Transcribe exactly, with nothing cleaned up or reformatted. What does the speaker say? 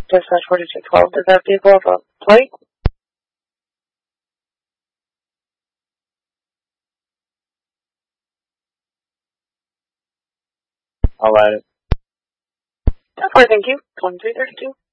Dispatch forty-two twelve, does that vehicle have a plate? I'll add it. Okay, thank you. one three thirty-two.